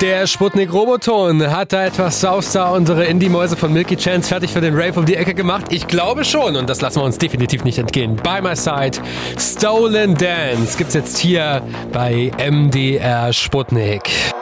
Der Sputnik Roboton hat da etwas Saustar unsere Indie-Mäuse von Milky Chance fertig für den Rave um die Ecke gemacht? Ich glaube schon und das lassen wir uns definitiv nicht entgehen. By My Side, Stolen Dance gibt's jetzt hier bei MDR Sputnik.